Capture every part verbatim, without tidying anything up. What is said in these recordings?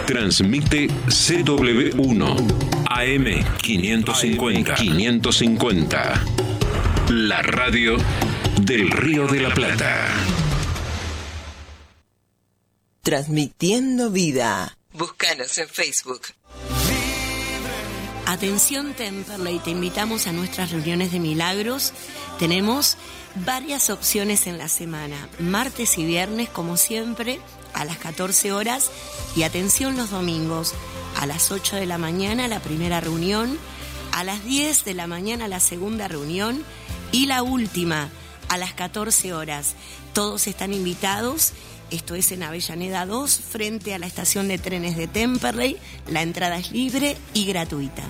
Transmite C W uno A M quinientos cincuenta. quinientos cincuenta. La radio del Río de la Plata. Transmitiendo vida. Búscanos en Facebook. Atención Temperley, te invitamos a nuestras reuniones de milagros. Tenemos varias opciones en la semana, martes y viernes como siempre a las catorce horas, y atención los domingos a las ocho de la mañana la primera reunión, a las diez de la mañana la segunda reunión y la última a las catorce horas. Todos están invitados. Esto es en Avellaneda dos, frente a la estación de trenes de Temperley. La entrada es libre y gratuita.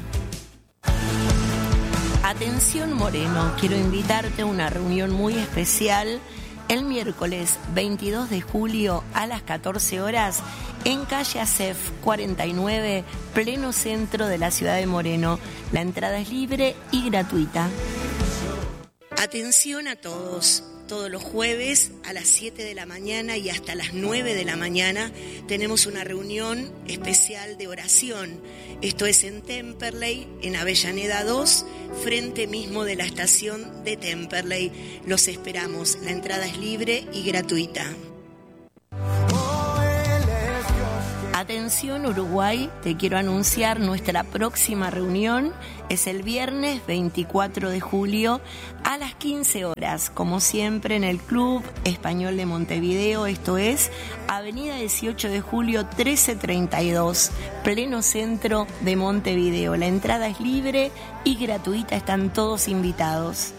Atención Moreno, quiero invitarte a una reunión muy especial el miércoles veintidós de julio a las catorce horas en calle Acef cuarenta y nueve, pleno centro de la ciudad de Moreno. La entrada es libre y gratuita. Atención a todos. Todos los jueves a las siete de la mañana y hasta las nueve de la mañana tenemos una reunión especial de oración. Esto es en Temperley, en Avellaneda dos, frente mismo de la estación de Temperley. Los esperamos. La entrada es libre y gratuita. Atención Uruguay, te quiero anunciar nuestra próxima reunión. Es el viernes veinticuatro de julio a las quince horas, como siempre en el Club Español de Montevideo. Esto es Avenida dieciocho de julio trece treinta y dos, pleno centro de Montevideo. La entrada es libre y gratuita, están todos invitados.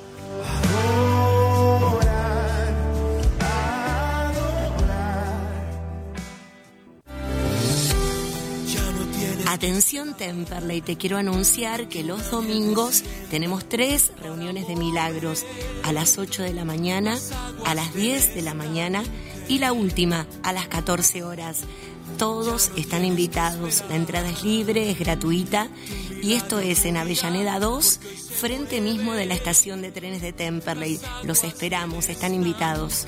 Atención Temperley, te quiero anunciar que los domingos tenemos tres reuniones de milagros, a las ocho de la mañana, a las diez de la mañana y la última a las catorce horas. Todos están invitados, la entrada es libre, es gratuita, y esto es en Avellaneda dos, frente mismo de la estación de trenes de Temperley. Los esperamos, están invitados.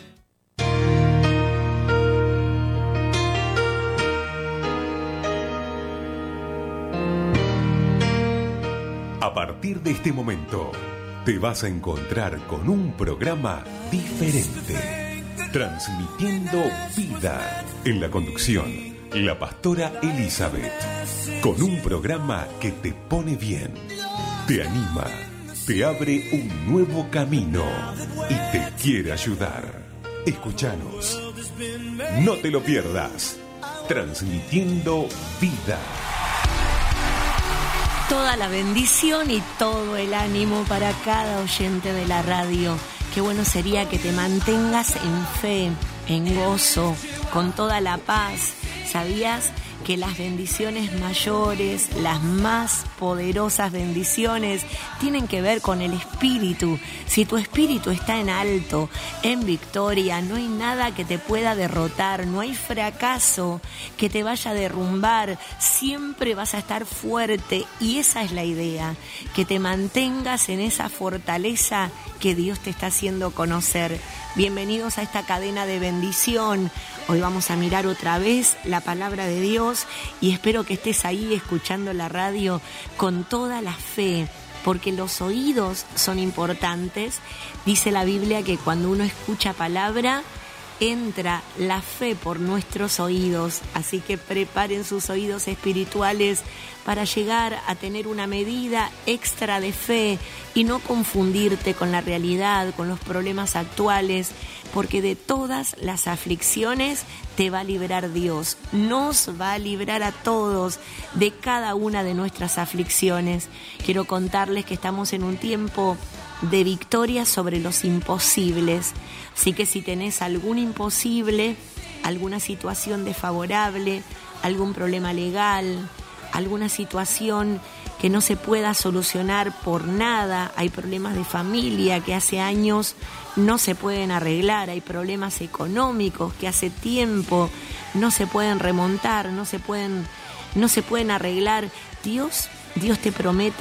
A partir de este momento, te vas a encontrar con un programa diferente, transmitiendo vida. En la conducción, la pastora Elizabeth, con un programa que te pone bien, te anima, te abre un nuevo camino y te quiere ayudar. Escúchanos, no te lo pierdas, transmitiendo vida. Toda la bendición y todo el ánimo para cada oyente de la radio. Qué bueno sería que te mantengas en fe, en gozo, con toda la paz. ¿Sabías que las bendiciones mayores, las más poderosas bendiciones, tienen que ver con el espíritu? Si tu espíritu está en alto, en victoria, no hay nada que te pueda derrotar, no hay fracaso que te vaya a derrumbar, siempre vas a estar fuerte, y esa es la idea, que te mantengas en esa fortaleza que Dios te está haciendo conocer. Bienvenidos a esta cadena de bendición. Hoy vamos a mirar otra vez la palabra de Dios y espero que estés ahí escuchando la radio con toda la fe, porque los oídos son importantes. Dice la Biblia que cuando uno escucha palabra, entra la fe por nuestros oídos, así que preparen sus oídos espirituales para llegar a tener una medida extra de fe y no confundirte con la realidad, con los problemas actuales, porque de todas las aflicciones te va a librar Dios, nos va a librar a todos de cada una de nuestras aflicciones. Quiero contarles que estamos en un tiempo de victoria sobre los imposibles. Así que si tenés algún imposible, alguna situación desfavorable, algún problema legal, alguna situación que no se pueda solucionar por nada, hay problemas de familia que hace años no se pueden arreglar, hay problemas económicos que hace tiempo no se pueden remontar, no se pueden, no se pueden arreglar. Dios, Dios te promete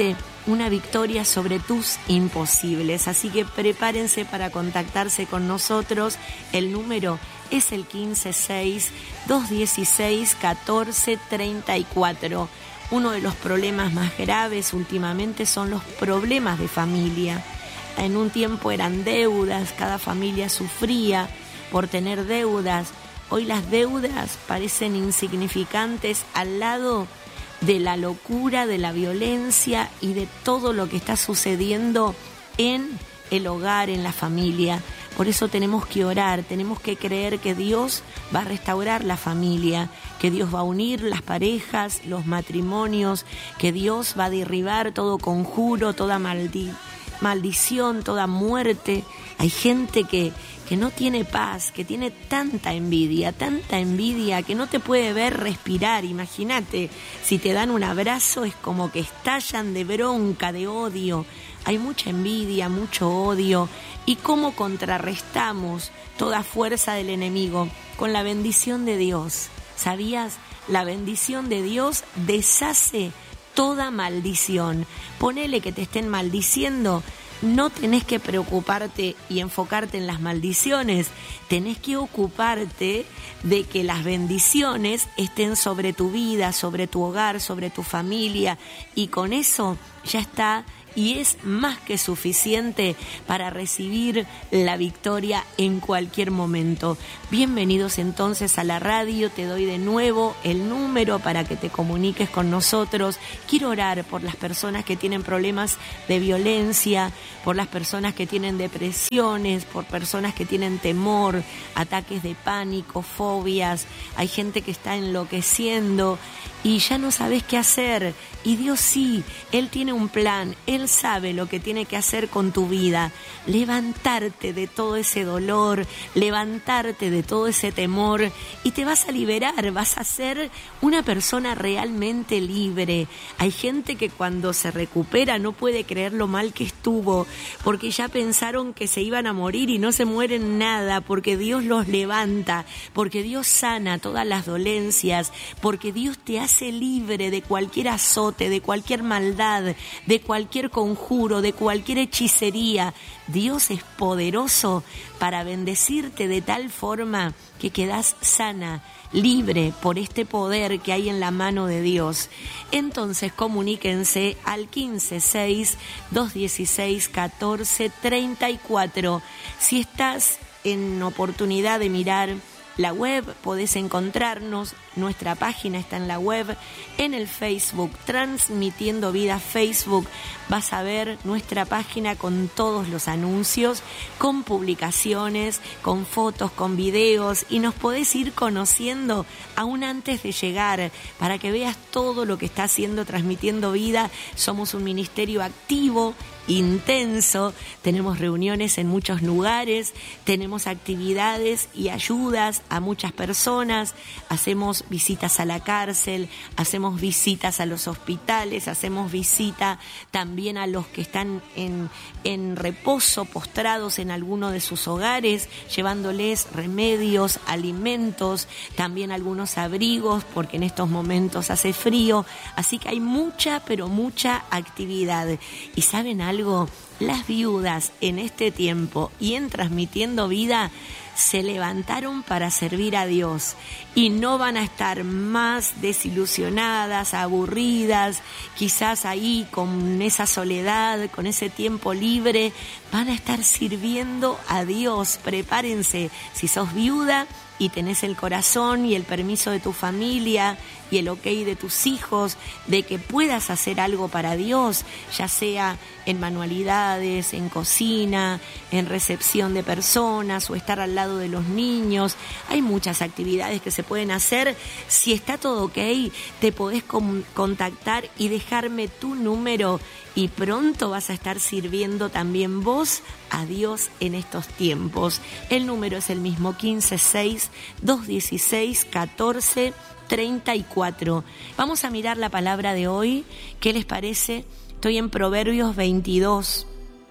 una victoria sobre tus imposibles. Así que prepárense para contactarse con nosotros. El número es el quince seis, dos dieciséis, catorce treinta y cuatro. Uno de los problemas más graves últimamente son los problemas de familia. En un tiempo eran deudas, cada familia sufría por tener deudas. Hoy las deudas parecen insignificantes al lado de la locura, de la violencia y de todo lo que está sucediendo en el hogar, en la familia. Por eso tenemos que orar, tenemos que creer que Dios va a restaurar la familia, que Dios va a unir las parejas, los matrimonios, que Dios va a derribar todo conjuro, toda maldi- maldición, toda muerte. Hay gente que, que no tiene paz, que tiene tanta envidia, tanta envidia que no te puede ver respirar. Imagínate, si te dan un abrazo es como que estallan de bronca, de odio. Hay mucha envidia, mucho odio. ¿Y cómo contrarrestamos toda fuerza del enemigo? Con la bendición de Dios. ¿Sabías? La bendición de Dios deshace toda maldición. Ponele que te estén maldiciendo. No tenés que preocuparte y enfocarte en las maldiciones, tenés que ocuparte de que las bendiciones estén sobre tu vida, sobre tu hogar, sobre tu familia, y con eso ya está y es más que suficiente para recibir la victoria en cualquier momento. Bienvenidos entonces a la radio, te doy de nuevo el número para que te comuniques con nosotros. Quiero orar por las personas que tienen problemas de violencia, por las personas que tienen depresiones, por personas que tienen temor, ataques de pánico, fobias. Hay gente que está enloqueciendo y ya no sabes qué hacer. Y Dios sí, Él tiene un plan, Él sabe lo que tiene que hacer con tu vida. Levantarte de todo ese dolor, levantarte de todo ese temor y te vas a liberar, vas a ser una persona realmente libre. Hay gente que cuando se recupera no puede creer lo mal que estuvo, porque ya pensaron que se iban a morir y no se mueren nada, porque Dios los levanta, porque Dios sana todas las dolencias, porque Dios te hace libre de cualquier azote, de cualquier maldad, de cualquier conjuro, de cualquier hechicería. Dios es poderoso para bendecirte de tal forma que quedás sana, libre por este poder que hay en la mano de Dios. Entonces comuníquense al quince seis, dos dieciséis, catorce treinta y cuatro. Si estás en oportunidad de mirar la web, podés encontrarnos, nuestra página está en la web, en el Facebook, Transmitiendo Vida Facebook, vas a ver nuestra página con todos los anuncios, con publicaciones, con fotos, con videos, y nos podés ir conociendo aún antes de llegar, para que veas todo lo que está haciendo Transmitiendo Vida. Somos un ministerio activo, intenso, tenemos reuniones en muchos lugares, tenemos actividades y ayudas a muchas personas, hacemos visitas a la cárcel, hacemos visitas a los hospitales, hacemos visita también a los que están en, en reposo, postrados en alguno de sus hogares, llevándoles remedios, alimentos, también algunos abrigos, porque en estos momentos hace frío, así que hay mucha, pero mucha actividad. ¿Y saben algo? Algo, las viudas en este tiempo y en Transmitiendo Vida se levantaron para servir a Dios y no van a estar más desilusionadas, aburridas, quizás ahí con esa soledad, con ese tiempo libre, van a estar sirviendo a Dios. Prepárense, si sos viuda y tenés el corazón y el permiso de tu familia y el ok de tus hijos, de que puedas hacer algo para Dios, ya sea en manualidades, en cocina, en recepción de personas o estar al lado de los niños. Hay muchas actividades que se pueden hacer. Si está todo ok, te podés con- contactar y dejarme tu número, y pronto vas a estar sirviendo también vos a Dios en estos tiempos. El número es el mismo, quince seis, dos dieciséis, catorce treinta y cuatro. Vamos a mirar la palabra de hoy. ¿Qué les parece? Estoy en Proverbios veintidós.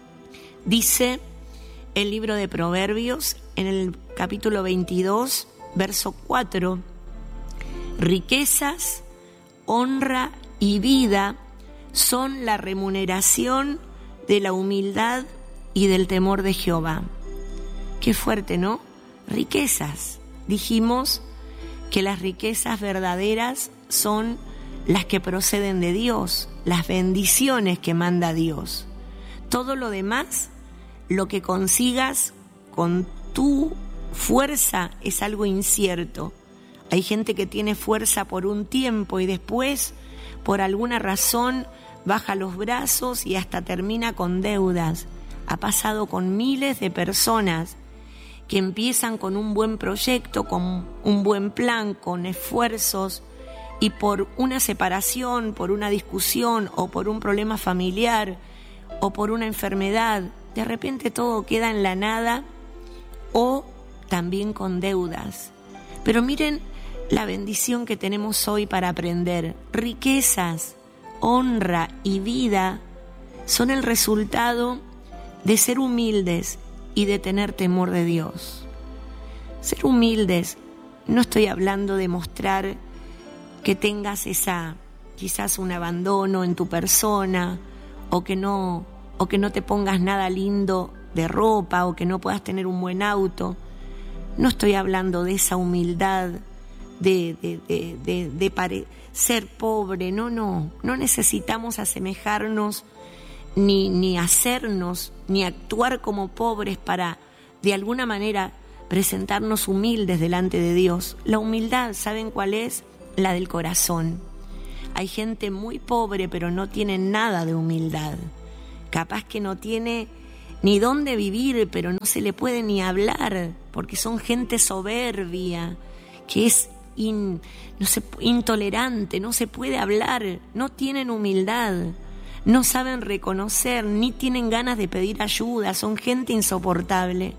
Dice el libro de Proverbios, en el capítulo veintidós, verso cuatro: riquezas, honra y vida son la remuneración de la humildad y del temor de Jehová. Qué fuerte, ¿no? Riquezas. Dijimos que las riquezas verdaderas son las que proceden de Dios, las bendiciones que manda Dios. Todo lo demás, lo que consigas con tu fuerza, es algo incierto. Hay gente que tiene fuerza por un tiempo y después, por alguna razón, baja los brazos y hasta termina con deudas. Ha pasado con miles de personas que empiezan con un buen proyecto, con un buen plan, con esfuerzos, y por una separación, por una discusión o por un problema familiar o por una enfermedad, de repente todo queda en la nada, o también con deudas. Pero miren la bendición que tenemos hoy para aprender. Riquezas, honra y vida son el resultado de ser humildes y de tener temor de Dios. Ser humildes, no estoy hablando de mostrar que tengas esa, quizás un abandono en tu persona, o que no, o que no te pongas nada lindo de ropa, o que no puedas tener un buen auto. No estoy hablando de esa humildad de, de, de, de, de pare, ser pobre, no, no, no necesitamos asemejarnos ni, ni hacernos, ni actuar como pobres para, de alguna manera, presentarnos humildes delante de Dios. La humildad, ¿saben cuál es? La del corazón. Hay gente muy pobre, pero no tiene nada de humildad. Capaz que no tiene ni dónde vivir, pero no se le puede ni hablar, porque son gente soberbia, que es in, no se, intolerante, no se puede hablar, no tienen humildad, no saben reconocer, ni tienen ganas de pedir ayuda, son gente insoportable.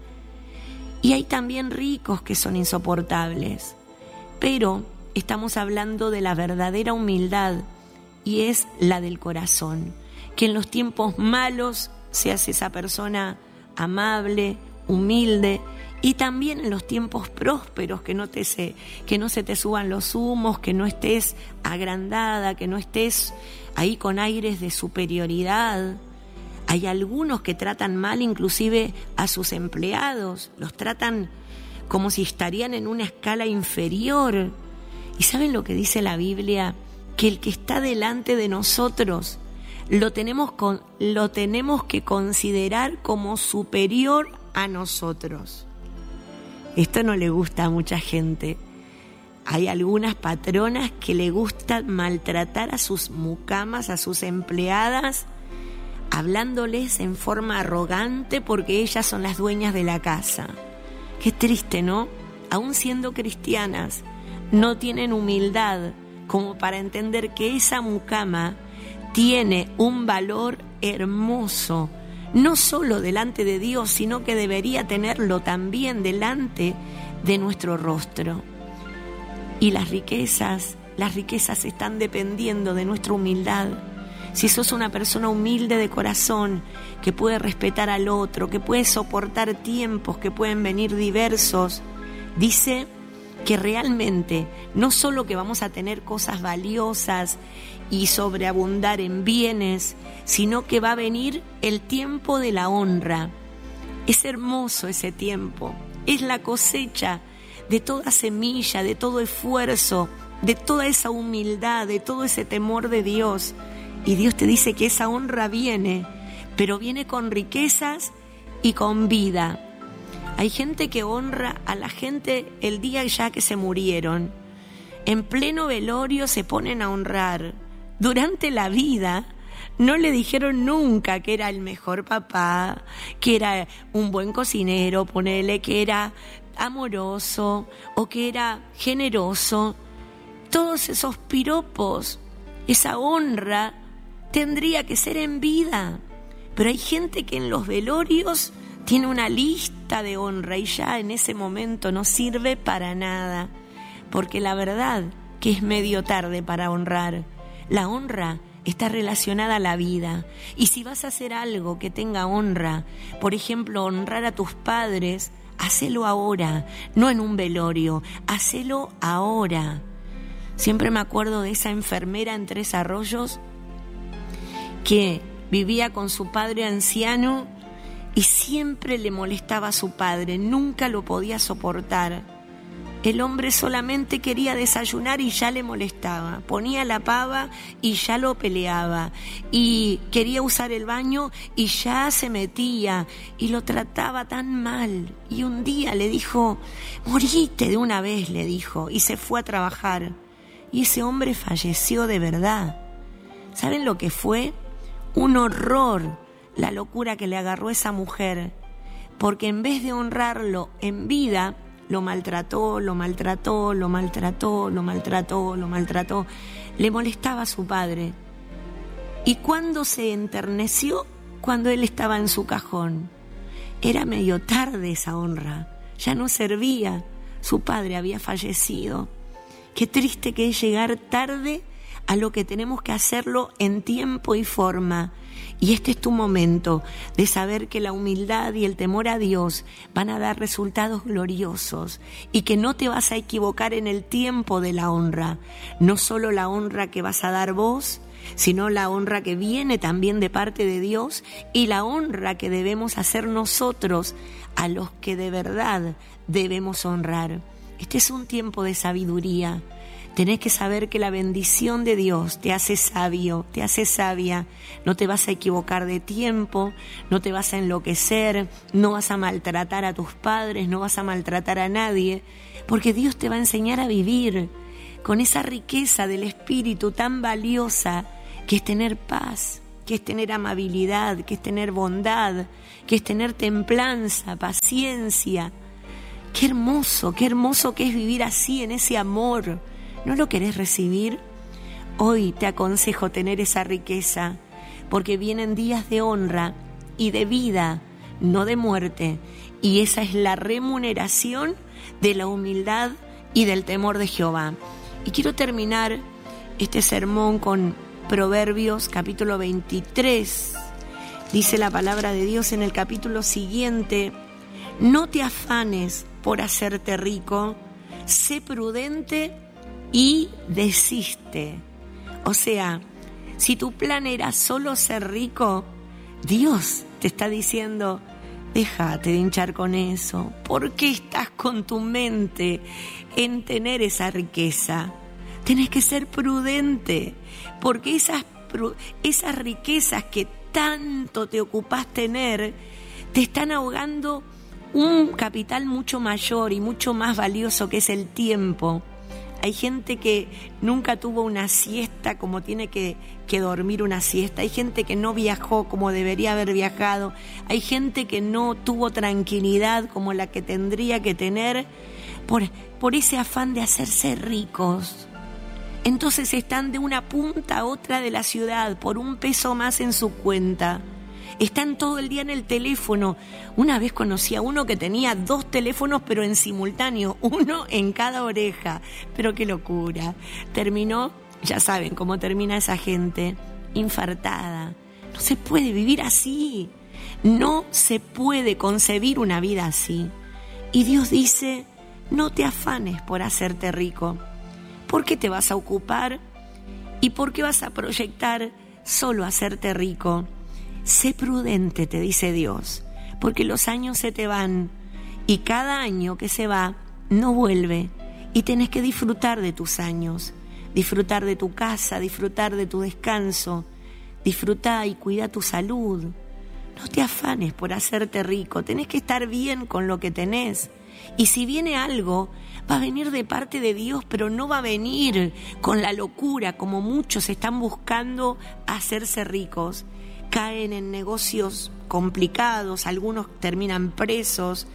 Y hay también ricos que son insoportables, pero estamos hablando de la verdadera humildad, y es la del corazón, que en los tiempos malos se hace esa persona amable, humilde, y también en los tiempos prósperos, que no te se, que no se te suban los humos, que no estés agrandada, que no estés ahí con aires de superioridad. Hay algunos que tratan mal inclusive a sus empleados, los tratan como si estarían en una escala inferior. ¿Y saben lo que dice la Biblia? Que el que está delante de nosotros lo tenemos, con, lo tenemos que considerar como superior a nosotros. Esto no le gusta a mucha gente. Hay algunas patronas que le gustan maltratar a sus mucamas, a sus empleadas, hablándoles en forma arrogante porque ellas son las dueñas de la casa. Qué triste, ¿no? Aún siendo cristianas, no tienen humildad como para entender que esa mucama tiene un valor hermoso, no solo delante de Dios, sino que debería tenerlo también delante de nuestro rostro. Y las riquezas, las riquezas están dependiendo de nuestra humildad. Si sos una persona humilde de corazón, que puede respetar al otro, que puede soportar tiempos que pueden venir diversos, dice que realmente no solo que vamos a tener cosas valiosas y sobreabundar en bienes, sino que va a venir el tiempo de la honra. Es hermoso ese tiempo, es la cosecha de toda semilla, de todo esfuerzo, de toda esa humildad, de todo ese temor de Dios. Y Dios te dice que esa honra viene, pero viene con riquezas y con vida. Hay gente que honra a la gente el día ya que se murieron. En pleno velorio se ponen a honrar. Durante la vida no le dijeron nunca que era el mejor papá, que era un buen cocinero, ponele, que era amoroso o que era generoso. Todos esos piropos, esa honra tendría que ser en vida. Pero hay gente que en los velorios tiene una lista de honra y ya en ese momento no sirve para nada, porque la verdad que es medio tarde para honrar. La honra está relacionada a la vida, y si vas a hacer algo que tenga honra, por ejemplo, honrar a tus padres, hacelo ahora, no en un velorio, hacelo ahora. Siempre me acuerdo de esa enfermera en Tres Arroyos que vivía con su padre anciano y siempre le molestaba a su padre, nunca lo podía soportar. El hombre solamente quería desayunar y ya le molestaba. Ponía la pava y ya lo peleaba. Y quería usar el baño y ya se metía. Y lo trataba tan mal. Y un día le dijo, morite de una vez, le dijo. Y se fue a trabajar. Y ese hombre falleció de verdad. ¿Saben lo que fue? Un horror, la locura que le agarró a esa mujer. Porque en vez de honrarlo en vida, lo maltrató, lo maltrató, lo maltrató, lo maltrató, lo maltrató. Le molestaba a su padre. ¿Y cuándo se enterneció? Cuando él estaba en su cajón. Era medio tarde esa honra. Ya no servía. Su padre había fallecido. Qué triste que es llegar tarde a lo que tenemos que hacerlo en tiempo y forma. Y este es tu momento de saber que la humildad y el temor a Dios van a dar resultados gloriosos y que no te vas a equivocar en el tiempo de la honra. No solo la honra que vas a dar vos, sino la honra que viene también de parte de Dios y la honra que debemos hacer nosotros a los que de verdad debemos honrar. Este es un tiempo de sabiduría. Tenés que saber que la bendición de Dios te hace sabio, te hace sabia. No te vas a equivocar de tiempo, no te vas a enloquecer, no vas a maltratar a tus padres, no vas a maltratar a nadie, porque Dios te va a enseñar a vivir con esa riqueza del espíritu tan valiosa que es tener paz, que es tener amabilidad, que es tener bondad, que es tener templanza, paciencia. Qué hermoso, qué hermoso que es vivir así, en ese amor. ¿No lo querés recibir? Hoy te aconsejo tener esa riqueza, porque vienen días de honra y de vida, no de muerte. Y esa es la remuneración de la humildad y del temor de Jehová. Y quiero terminar este sermón con Proverbios capítulo veintitrés. Dice la palabra de Dios en el capítulo siguiente: no te afanes por hacerte rico, sé prudente y desiste. O sea, si tu plan era solo ser rico, Dios te está diciendo, déjate de hinchar con eso. ¿Por qué estás con tu mente en tener esa riqueza? Tenés que ser prudente, porque esas, esas riquezas que tanto te ocupás tener, te están ahogando un capital mucho mayor y mucho más valioso que es el tiempo. Hay gente que nunca tuvo una siesta como tiene que, que dormir una siesta. Hay gente que no viajó como debería haber viajado. Hay gente que no tuvo tranquilidad como la que tendría que tener por, por ese afán de hacerse ricos. Entonces están de una punta a otra de la ciudad por un peso más en su cuenta. Están todo el día en el teléfono. Una vez conocí a uno que tenía dos teléfonos pero en simultáneo, uno en cada oreja. Pero qué locura. Terminó, ya saben cómo termina esa gente, infartada. No se puede vivir así. No se puede concebir una vida así. Y Dios dice, no te afanes por hacerte rico. ¿Por qué te vas a ocupar? ¿Y por qué vas a proyectar solo hacerte rico? Sé prudente, te dice Dios, porque los años se te van y cada año que se va no vuelve y tenés que disfrutar de tus años, disfrutar de tu casa, disfrutar de tu descanso, disfrutar y cuida tu salud. No te afanes por hacerte rico, tenés que estar bien con lo que tenés. Y si viene algo, va a venir de parte de Dios, pero no va a venir con la locura como muchos están buscando hacerse ricos. Caen en negocios complicados, algunos terminan presos,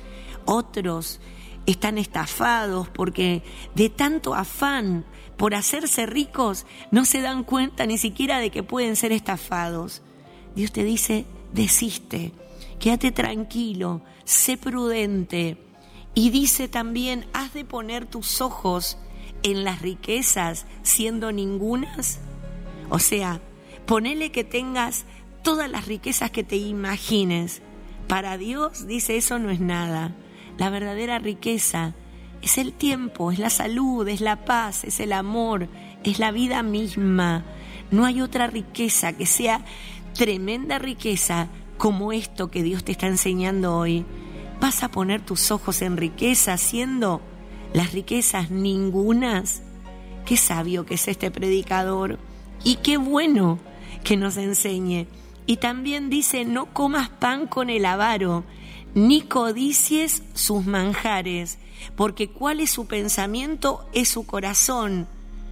otros están estafados porque de tanto afán por hacerse ricos no se dan cuenta ni siquiera de que pueden ser estafados. Dios te dice, desiste, quédate tranquilo, sé prudente. Y dice también, has de poner tus ojos en las riquezas siendo ningunas. O sea, ponele que tengas todas las riquezas que te imagines. Para Dios, dice, eso no es nada. La verdadera riqueza es el tiempo, es la salud, es la paz, es el amor, es la vida misma. No hay otra riqueza que sea tremenda riqueza como esto que Dios te está enseñando hoy, ¿vas a poner tus ojos en riqueza siendo las riquezas ningunas? Qué sabio que es este predicador y qué bueno que nos enseñe. Y también dice, no comas pan con el avaro, ni codicies sus manjares, porque cuál es su pensamiento es su corazón.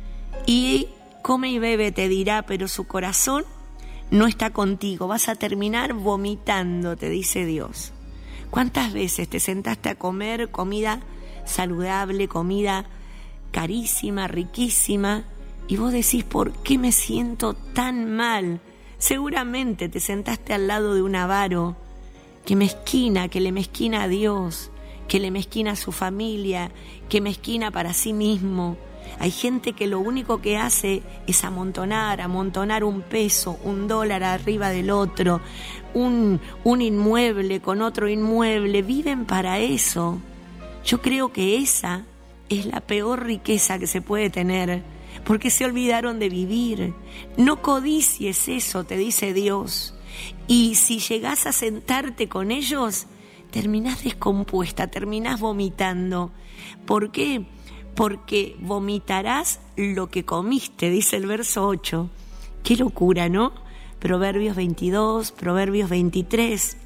Y come y bebe te dirá, pero su corazón no está contigo, vas a terminar vomitando, te dice Dios. ¿Cuántas veces te sentaste a comer comida saludable, comida carísima, riquísima, y vos decís, ¿por qué me siento tan mal? Seguramente te sentaste al lado de un avaro que mezquina, que le mezquina a Dios, que le mezquina a su familia, que mezquina para sí mismo. Hay gente que lo único que hace es amontonar, amontonar un peso, un dólar arriba del otro, un, un inmueble con otro inmueble, viven para eso. Yo creo que esa es la peor riqueza que se puede tener, porque se olvidaron de vivir. No codicies eso, te dice Dios. Y si llegás a sentarte con ellos, terminás descompuesta, terminás vomitando. ¿Por qué? Porque vomitarás lo que comiste, dice el verso ocho. Qué locura, ¿no? Proverbios veintidós, Proverbios veintitrés.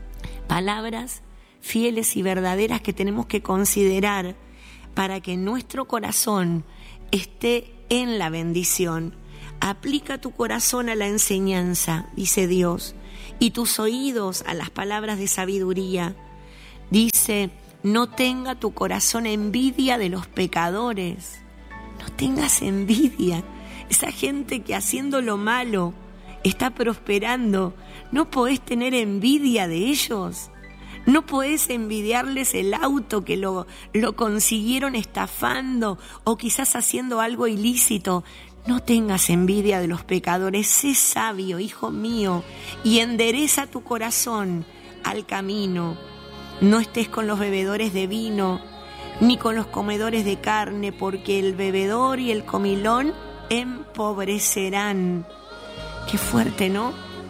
Palabras fieles y verdaderas que tenemos que considerar para que nuestro corazón esté en la bendición. Aplica tu corazón a la enseñanza, dice Dios, y tus oídos a las palabras de sabiduría. Dice, no tenga tu corazón envidia de los pecadores. No tengas envidia. Esa gente que haciendo lo malo está prosperando, no podés tener envidia de ellos. No podés envidiarles el auto que lo, lo consiguieron estafando o quizás haciendo algo ilícito. No tengas envidia de los pecadores, sé sabio, hijo mío, y endereza tu corazón al camino. No estés con los bebedores de vino, ni con los comedores de carne, porque el bebedor y el comilón empobrecerán. Qué fuerte, ¿no?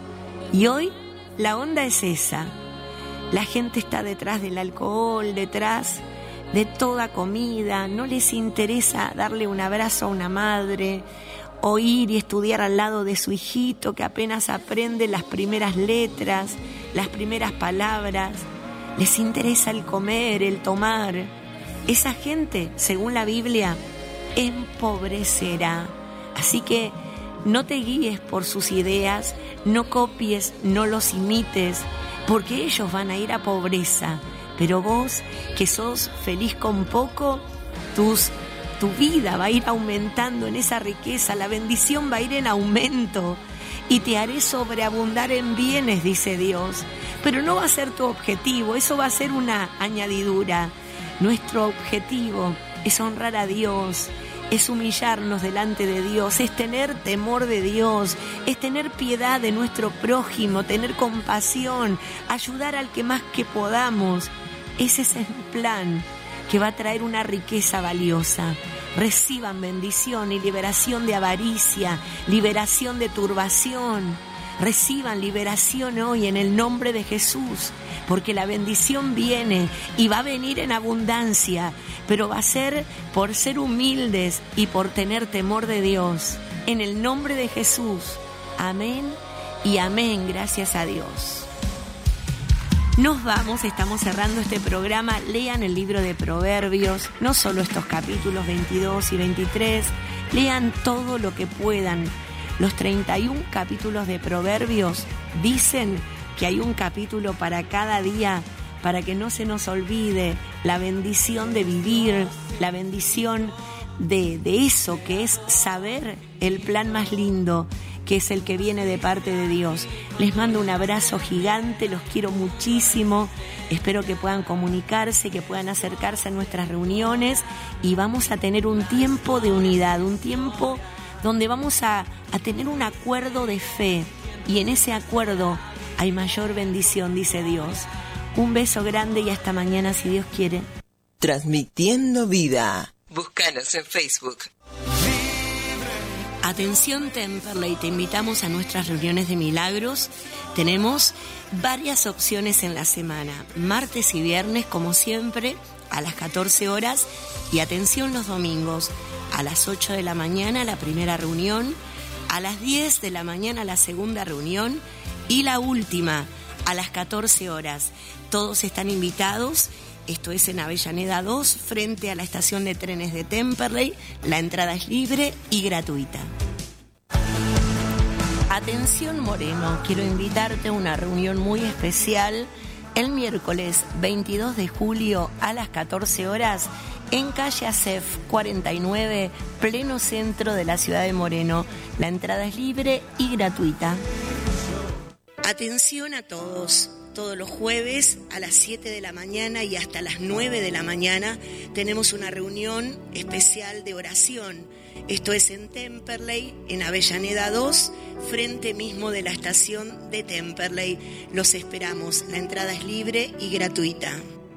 Y hoy la onda es esa. La gente está detrás del alcohol, detrás de toda comida, no les interesa darle un abrazo a una madre, o ir y estudiar al lado de su hijito que apenas aprende las primeras letras, las primeras palabras. Les interesa el comer, el tomar. Esa gente, según la Biblia, empobrecerá. Así que no te guíes por sus ideas, no copies, no los imites, porque ellos van a ir a pobreza. Pero vos, que sos feliz con poco, tus, tu vida va a ir aumentando en esa riqueza, la bendición va a ir en aumento. Y te haré sobreabundar en bienes, dice Dios. Pero no va a ser tu objetivo, eso va a ser una añadidura. Nuestro objetivo es honrar a Dios, es humillarnos delante de Dios, es tener temor de Dios, es tener piedad de nuestro prójimo, tener compasión, ayudar al que más que podamos. Ese es el plan que va a traer una riqueza valiosa. Reciban bendición y liberación de avaricia, liberación de turbación. Reciban liberación hoy en el nombre de Jesús, porque la bendición viene y va a venir en abundancia, pero va a ser por ser humildes y por tener temor de Dios. En el nombre de Jesús. Amén y amén. Gracias a Dios. Nos vamos, estamos cerrando este programa. Lean el libro de Proverbios, no solo estos capítulos veintidós y veintitrés, lean todo lo que puedan. Los treinta y uno capítulos de Proverbios dicen que hay un capítulo para cada día, para que no se nos olvide la bendición de vivir, la bendición de, de eso que es saber el plan más lindo, que es el que viene de parte de Dios. Les mando un abrazo gigante, los quiero muchísimo, espero que puedan comunicarse, que puedan acercarse a nuestras reuniones y vamos a tener un tiempo de unidad, un tiempo donde vamos a, a tener un acuerdo de fe y en ese acuerdo hay mayor bendición, dice Dios. Un beso grande y hasta mañana si Dios quiere. Transmitiendo vida. Búscanos en Facebook. A Atención Temperley, te invitamos a nuestras reuniones de milagros. Tenemos varias opciones en la semana, martes y viernes como siempre a las catorce horas y atención los domingos a las ocho de la mañana la primera reunión, a las diez de la mañana la segunda reunión y la última a las catorce horas. Todos están invitados. Esto es en Avellaneda dos, frente a la estación de trenes de Temperley. La entrada es libre y gratuita. Atención Moreno, quiero invitarte a una reunión muy especial el miércoles veintidós de julio a las catorce horas en calle Acef cuarenta y nueve, pleno centro de la ciudad de Moreno. La entrada es libre y gratuita. Atención a todos. Todos los jueves a las siete de la mañana y hasta las nueve de la mañana tenemos una reunión especial de oración. Esto es en Temperley, en Avellaneda dos, frente mismo de la estación de Temperley. Los esperamos. La entrada es libre y gratuita.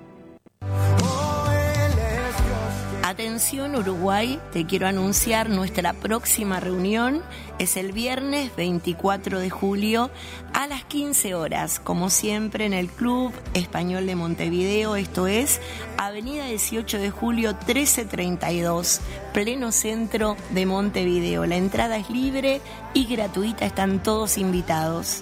Atención Uruguay, te quiero anunciar nuestra próxima reunión. Es el viernes veinticuatro de julio a las quince horas, como siempre en el Club Español de Montevideo. Esto es Avenida dieciocho de julio trece treinta y dos, pleno centro de Montevideo. La entrada es libre y gratuita, están todos invitados.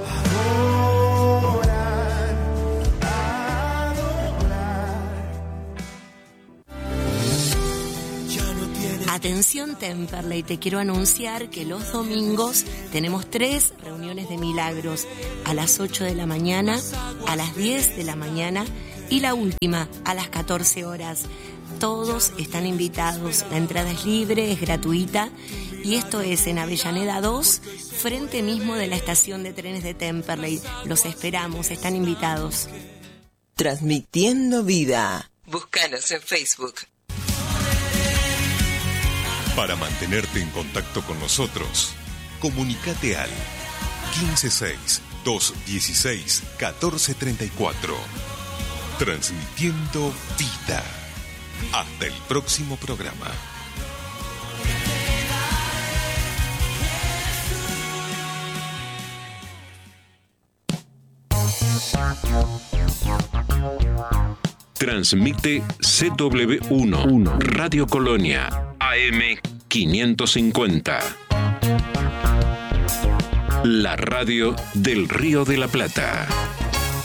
Atención Temperley, te quiero anunciar que los domingos tenemos tres reuniones de milagros, a las ocho de la mañana, a las diez de la mañana y la última a las catorce horas. Todos están invitados, la entrada es libre, es gratuita y esto es en Avellaneda dos, frente mismo de la estación de trenes de Temperley. Los esperamos, están invitados. Transmitiendo vida. Búscanos en Facebook. Para mantenerte en contacto con nosotros, comunícate al quince seis, doscientos dieciséis, catorce treinta y cuatro. Transmitiendo vida. Hasta el próximo programa. Transmite C W uno, Radio Colonia, A M quinientos cincuenta. La radio del Río de la Plata.